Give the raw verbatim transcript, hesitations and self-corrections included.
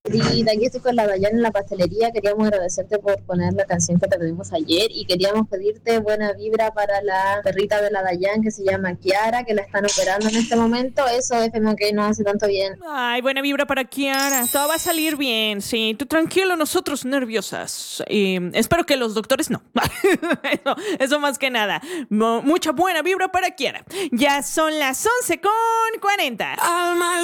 Querida, aquí estoy con la Dayana en la pastelería. Queríamos agradecerte por poner la canción que te pedimos ayer y queríamos pedirte buena vibra para la perrita de la Dayan que se llama Kiara, que la están operando en este momento. Eso F M que no hace tanto bien. Ay, buena vibra para Kiara. Todo va a salir bien, sí. Tú tranquilo, nosotros nerviosas. Y espero que los doctores no. eso, eso más que nada. Mo- mucha buena vibra para Kiara. Ya son las once con cuarenta. Alma